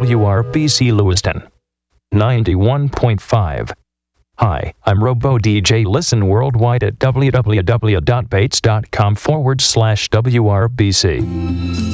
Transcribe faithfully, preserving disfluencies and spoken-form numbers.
W R B C Lewiston. ninety-one point five. Hi, I'm Robo D J. Listen worldwide at w w w dot bates dot com forward slash W R B C.